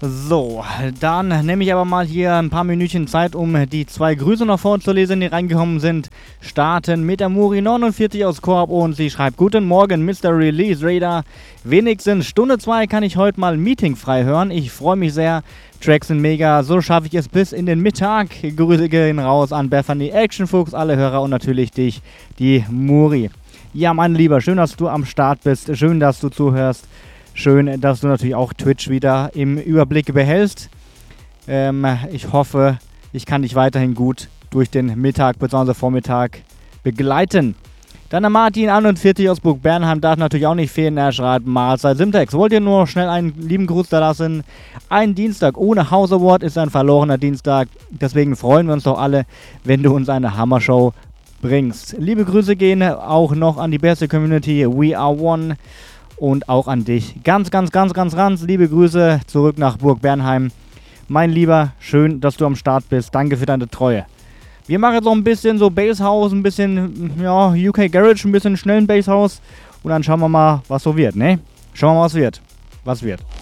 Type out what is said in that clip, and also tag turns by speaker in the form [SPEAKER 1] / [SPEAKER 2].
[SPEAKER 1] So, dann nehme ich aber mal hier ein paar Minütchen Zeit, um die 2 Grüße noch vorzulesen, die reingekommen sind. Starten mit der Muri49 aus Korb und sie schreibt: Guten Morgen, Mr. Release Radar. Wenigstens Stunde 2 kann ich heute mal meetingfrei hören. Ich freue mich sehr. Tracks sind mega. So schaffe ich es bis in den Mittag. Grüße gehen raus an Bethany, Actionfuchs, alle Hörer und natürlich dich, die Muri. Ja, mein Lieber, schön, dass du am Start bist. Schön, dass du zuhörst. Schön, dass du natürlich auch Twitch wieder im Überblick behältst. Ich hoffe, ich kann dich weiterhin gut durch den Mittag bzw. Vormittag begleiten. Dann der Martin 41 aus Burg Bernheim darf natürlich auch nicht fehlen. Er schreibt: Mahlzeit Simtex. Wollt ihr nur schnell einen lieben Gruß da lassen? Ein Dienstag ohne House Award ist ein verlorener Dienstag. Deswegen freuen wir uns doch alle, wenn du uns eine Hammershow bringst. Liebe Grüße gehen auch noch an die beste Community. We are one. Und auch an dich. Ganz liebe Grüße zurück nach Burg Bernheim. Mein Lieber, schön, dass du am Start bist. Danke für deine Treue. Wir machen jetzt noch ein bisschen so Basshouse, ein bisschen, ja, UK Garage, ein bisschen schnellen Basshouse. Und dann schauen wir mal, was so wird, ne? Schauen wir mal, was wird.